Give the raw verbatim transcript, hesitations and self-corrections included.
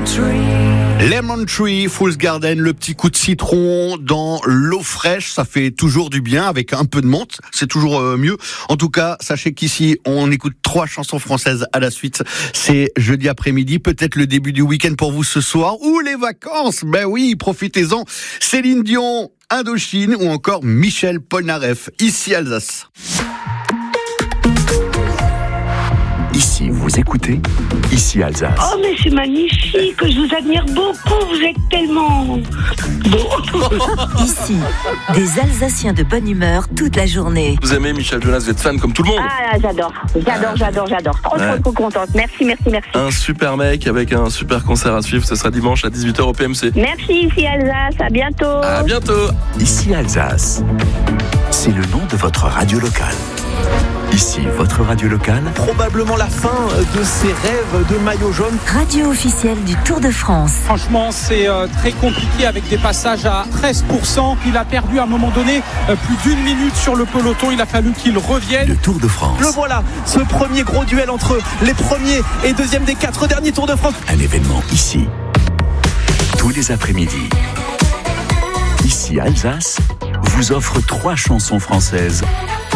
Lemon Tree, Fool's Garden, le petit coup de citron dans l'eau fraîche, ça fait toujours du bien avec un peu de menthe, c'est toujours euh, mieux. En tout cas, sachez qu'ici, on écoute trois chansons françaises à la suite. C'est jeudi après-midi, peut-être le début du week-end pour vous ce soir, ou les vacances, ben oui, profitez-en. Céline Dion, Indochine, ou encore Michel Polnareff, ici Alsace. Ici, vous écoutez, ici Alsace. Oh, mais c'est magnifique, je vous admire beaucoup, vous êtes tellement beau. Ici, des Alsaciens de bonne humeur toute la journée. Vous aimez Michel Jonas, vous êtes fan comme tout le monde. Ah, j'adore, j'adore, j'adore, j'adore. Trop, Ouais. trop, trop contente. Merci, merci, merci. Un super mec avec un super concert à suivre, ce sera dimanche à dix-huit heures au P M C. Merci, ici Alsace, à bientôt. À bientôt. Ici Alsace, c'est le nom de votre radio locale. Ici, votre radio locale. Probablement la fin de ses rêves de maillot jaune. Radio officielle du Tour de France. Franchement, c'est euh, très compliqué avec des passages à treize pour cent. Il a perdu à un moment donné euh, plus d'une minute sur le peloton. Il a fallu qu'il revienne. Le Tour de France. Le voilà, ce premier gros duel entre les premiers et deuxièmes des quatre derniers Tours de France. Un événement ici, tous les après-midi. Ici Alsace vous offre trois chansons françaises